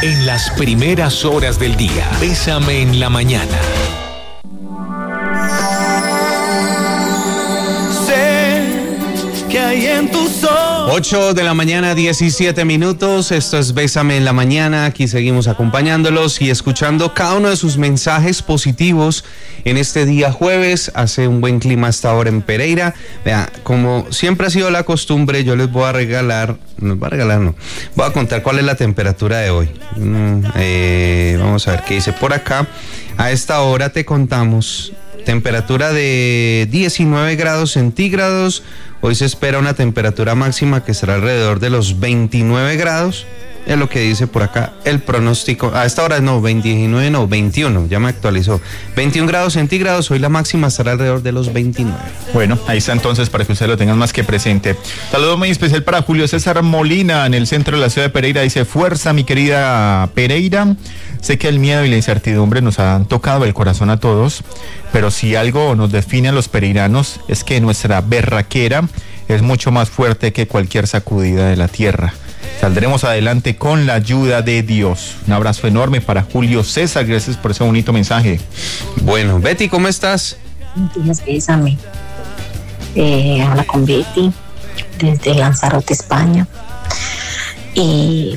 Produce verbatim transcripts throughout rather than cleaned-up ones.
En las primeras horas del día, Bésame en la mañana. Sé que hay en tus ojos. ocho de la mañana, diecisiete minutos. Esto es Bésame en la mañana. Aquí seguimos acompañándolos y escuchando cada uno de sus mensajes positivos en este día jueves. Hace un buen clima hasta ahora en Pereira. Vea, como siempre ha sido la costumbre, yo les voy a regalar, no voy a regalar, no, voy a contar cuál es la temperatura de hoy. Mm, eh, vamos a ver qué dice por acá. A esta hora te contamos temperatura de diecinueve grados centígrados. Hoy se espera una temperatura máxima que será alrededor de los veintinueve grados. Es lo que dice por acá el pronóstico. A esta hora no, veintinueve, no, veintiuno, ya me actualizó. veintiún grados centígrados, hoy la máxima estará alrededor de los veintinueve. Bueno, ahí está entonces para que ustedes lo tengan más que presente. Saludo muy especial para Julio César Molina en el centro de la ciudad de Pereira. Dice, fuerza mi querida Pereira. Sé que el miedo y la incertidumbre nos han tocado el corazón a todos, pero si algo nos define a los pereiranos es que nuestra berraquera es mucho más fuerte que cualquier sacudida de la tierra. Saldremos adelante con la ayuda de Dios. Un abrazo enorme para Julio César. Gracias por ese bonito mensaje. Bueno, Betty, ¿cómo estás? Días, Bésame. Eh, habla con Betty desde Lanzarote, España. Y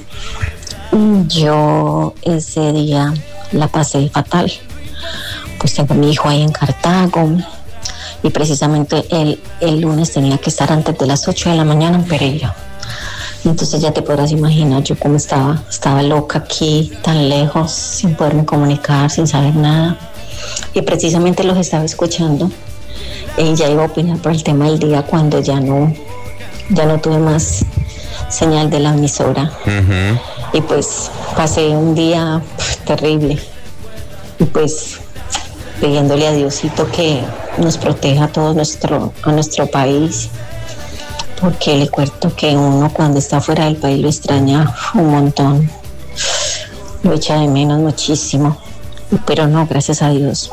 yo ese día la pasé fatal. Pues tengo a mi hijo ahí en Cartago. Y precisamente el, el lunes tenía que estar antes de las ocho de la mañana en Pereira. Entonces ya te podrás imaginar yo cómo estaba, estaba loca aquí, tan lejos, sin poderme comunicar, sin saber nada. Y precisamente los estaba escuchando. Y ya iba a opinar por el tema del día cuando ya no, ya no tuve más señal de la emisora. Uh-huh. Y pues pasé un día pff, terrible. Y pues pidiéndole a Diosito que nos proteja a todo nuestro, a nuestro país. Porque le cuento que uno cuando está fuera del país lo extraña un montón, lo echa de menos muchísimo, pero no, gracias a Dios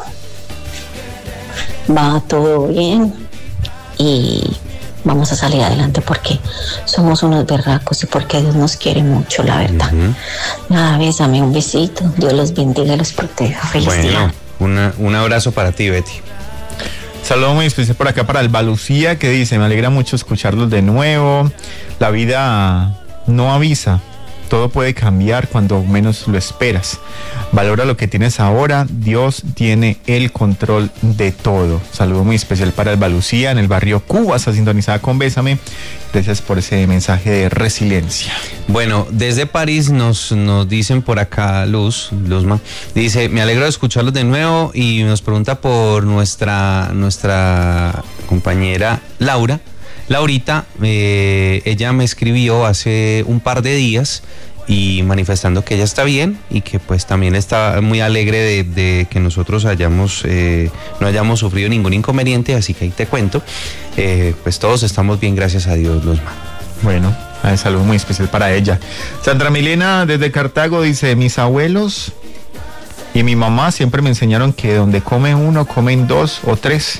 va todo bien y vamos a salir adelante porque somos unos berracos y porque Dios nos quiere mucho, la verdad. Uh-huh. Nada, bésame, un besito, Dios los bendiga y los proteja. Feliz bueno, día. Una, un abrazo para ti, Betty. Saludo muy especial por acá para Alba Lucía, que dice, me alegra mucho escucharlos de nuevo. La vida no avisa, todo puede cambiar cuando menos lo esperas. Valora lo que tienes ahora, Dios tiene el control de todo. Saludo muy especial para Alba Lucía en el barrio Cuba, está sintonizada con Bésame. Gracias por ese mensaje de resiliencia. Bueno, desde París nos, nos dicen por acá, Luz, Luzma, dice, me alegro de escucharlos de nuevo y nos pregunta por nuestra, nuestra compañera Laura. Laurita, eh, ella me escribió hace un par de días y manifestando que ella está bien y que pues también está muy alegre de, de que nosotros hayamos eh, no hayamos sufrido ningún inconveniente, así que ahí te cuento, eh, pues todos estamos bien, gracias a Dios, Luzma. Bueno, un saludo muy especial para ella. Sandra Milena desde Cartago dice, mis abuelos y mi mamá siempre me enseñaron que donde come uno, comen dos o tres,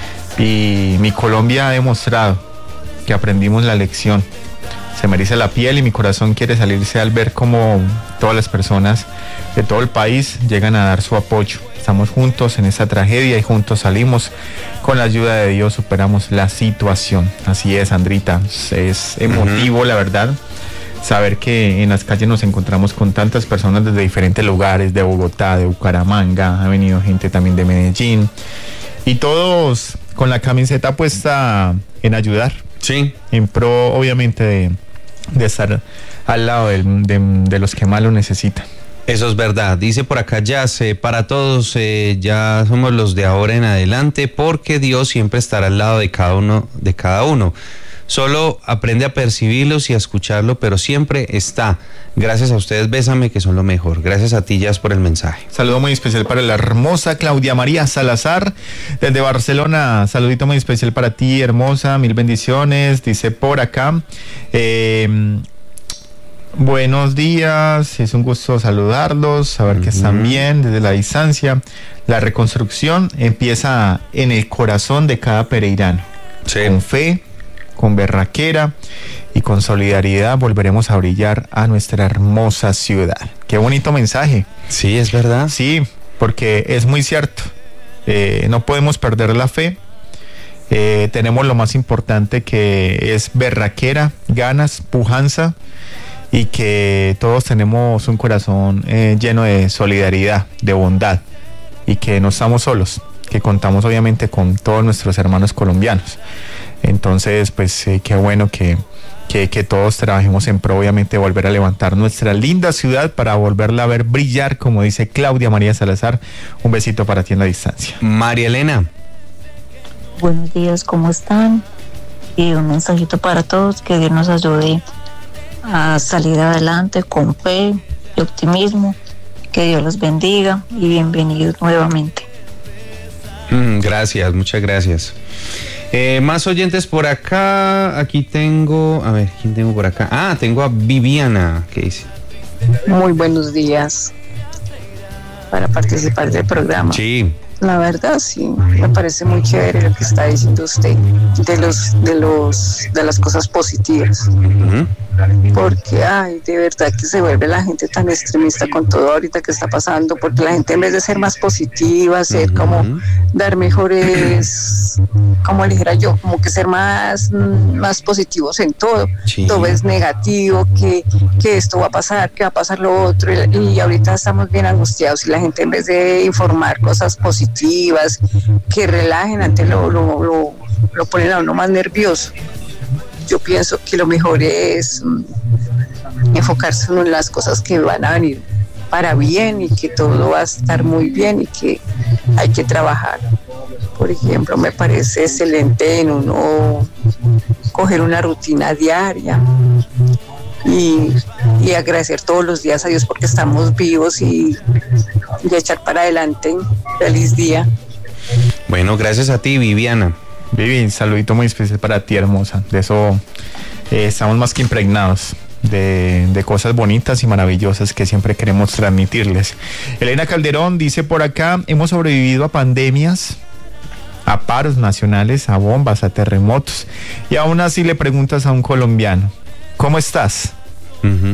y mi Colombia ha demostrado que aprendimos la lección. Se me eriza la piel y mi corazón quiere salirse al ver cómo todas las personas de todo el país llegan a dar su apoyo. Estamos juntos en esta tragedia y juntos salimos. Con la ayuda de Dios superamos la situación. Así es, Andrita. Es emotivo, uh-huh. La verdad, saber que en las calles nos encontramos con tantas personas desde diferentes lugares, de Bogotá, de Bucaramanga, ha venido gente también de Medellín, y todos con la camiseta puesta en ayudar. Sí. En pro, obviamente, de, de estar al lado de, de, de los que más lo necesitan. Eso es verdad. Dice por acá Jazz, eh, para todos, eh, ya somos los de ahora en adelante, porque Dios siempre estará al lado de cada uno, de cada uno. Solo aprende a percibirlos y a escucharlo, pero siempre está. Gracias a ustedes, Bésame, que son lo mejor. Gracias a ti, Jazz, por el mensaje. Saludo muy especial para la hermosa Claudia María Salazar desde Barcelona. Saludito muy especial para ti, hermosa. Mil bendiciones. Dice por acá, eh, buenos días. Es un gusto saludarlos, saber uh-huh. que están bien desde la distancia. La reconstrucción empieza en el corazón de cada pereirano. Sí. Con fe, con berraquera y con solidaridad volveremos a brillar a nuestra hermosa ciudad. Qué bonito mensaje. Sí, es verdad. Sí, porque es muy cierto. Eh, no podemos perder la fe. Eh, tenemos lo más importante, que es berraquera, ganas, pujanza, y que todos tenemos un corazón eh, lleno de solidaridad, de bondad, y que no estamos solos, que contamos obviamente con todos nuestros hermanos colombianos. Entonces, pues eh, qué bueno que, que, que todos trabajemos en pro, obviamente, de volver a levantar nuestra linda ciudad para volverla a ver brillar, como dice Claudia María Salazar. Un besito para ti en la distancia. María Elena. Buenos días, ¿cómo están? Y un mensajito para todos, que Dios nos ayude a salir adelante con fe y optimismo. Que Dios los bendiga y bienvenidos nuevamente. Mm, gracias, muchas gracias. Eh, más oyentes por acá. Aquí tengo, a ver, ¿quién tengo por acá? Ah, tengo a Viviana, ¿qué dice? Muy buenos días para participar del programa. Sí. La verdad, sí, me parece muy chévere lo que está diciendo usted de los, de los, de las cosas positivas. Uh-huh. Porque, ay, de verdad que se vuelve la gente tan extremista con todo ahorita que está pasando, porque la gente, en vez de ser más positiva, ser uh-huh. como dar mejores, como le dijera yo, como que ser más, más positivos en todo. Sí. Todo es negativo, que, que esto va a pasar, que va a pasar lo otro, y, y ahorita estamos bien angustiados, y la gente, en vez de informar cosas positivas, que relajen, antes lo, lo, lo, lo ponen a uno más nervioso. Yo pienso que lo mejor es um, enfocarse en las cosas que van a venir para bien, y que todo va a estar muy bien, y que hay que trabajar. Por ejemplo, me parece excelente en uno coger una rutina diaria y, y agradecer todos los días a Dios porque estamos vivos, y, y echar para adelante. Feliz día. Bueno, gracias a ti, Viviana. Vivi, un saludito muy especial para ti, hermosa. De eso eh, estamos más que impregnados de, de cosas bonitas y maravillosas que siempre queremos transmitirles. Elena Calderón dice por acá: hemos sobrevivido a pandemias, a paros nacionales, a bombas, a terremotos, y aún así le preguntas a un colombiano: ¿cómo estás? Uh-huh.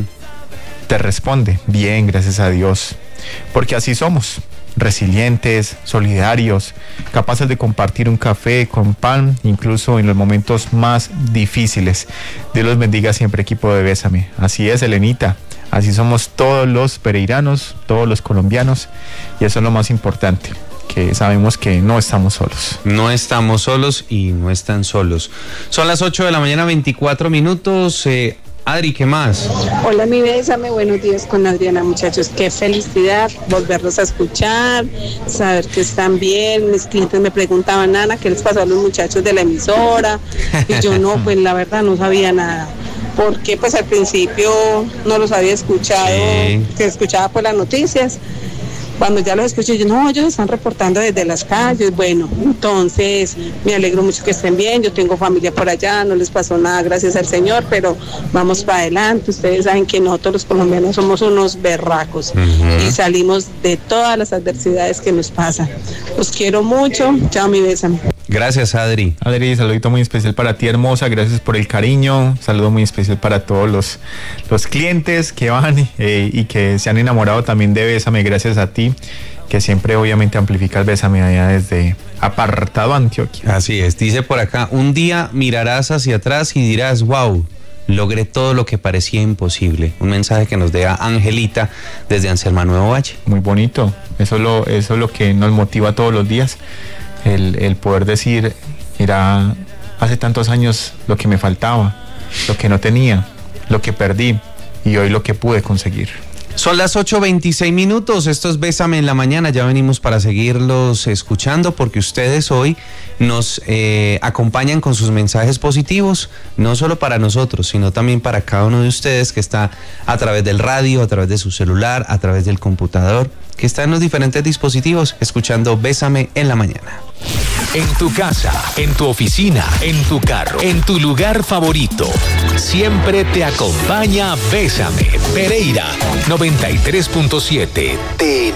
Te responde: bien, gracias a Dios. Porque así somos, resilientes, solidarios, capaces de compartir un café con pan, incluso en los momentos más difíciles. Dios los bendiga siempre, equipo de Bésame. Así es, Elenita, así somos todos los pereiranos, todos los colombianos, y eso es lo más importante, que sabemos que no estamos solos. No estamos solos y no están solos. Son las ocho de la mañana, veinticuatro minutos. Eh, Adri, ¿qué más? Hola, mi Bésame, buenos días con Adriana, muchachos. Qué felicidad volverlos a escuchar, saber que están bien. Mis clientes me preguntaban: Ana, ¿qué les pasó a los muchachos de la emisora? Y yo no, pues la verdad no sabía nada, porque pues al principio no los había escuchado, sí. Se escuchaba por las noticias. Cuando ya los escuché, yo, no, ellos están reportando desde las calles. Bueno, entonces me alegro mucho que estén bien. Yo tengo familia por allá, no les pasó nada, gracias al Señor, pero vamos para adelante. Ustedes saben que nosotros los colombianos somos unos berracos, uh-huh. y salimos de todas las adversidades que nos pasan. Los quiero mucho. Chao, mi Bésame. Gracias, Adri. Adri, saludito muy especial para ti, hermosa. Gracias por el cariño. Saludo muy especial para todos los, los clientes que van eh, y que se han enamorado también de Bésame. Gracias a ti, que siempre obviamente amplificas Bésame allá desde Apartado, Antioquia. Así es. Dice por acá: un día mirarás hacia atrás y dirás: wow, logré todo lo que parecía imposible. Un mensaje que nos deja Angelita desde Anselma Nuevo Valle. Muy bonito. Eso es lo, eso es lo que nos motiva todos los días. El, el poder decir: era hace tantos años lo que me faltaba, lo que no tenía, lo que perdí, y hoy lo que pude conseguir. Son las ocho veintiséis minutos, esto es Bésame en la Mañana. Ya venimos para seguirlos escuchando, porque ustedes hoy nos eh, acompañan con sus mensajes positivos, no solo para nosotros, sino también para cada uno de ustedes que está a través del radio, a través de su celular, a través del computador, que está en los diferentes dispositivos escuchando Bésame en la Mañana. En tu casa, en tu oficina, en tu carro, en tu lugar favorito, siempre te acompaña Bésame. Pereira noventa y tres punto siete. Te